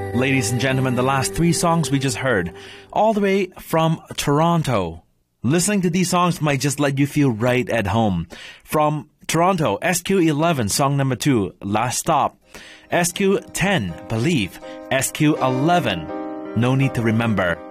Ladies and gentlemen, the last three songs we just heard, all the way from Toronto. Listening to these songs might just let you feel right at home. From Toronto, SQ11, song number 2, Last Stop. SQ10, Believe. SQ11, No Need to Remember.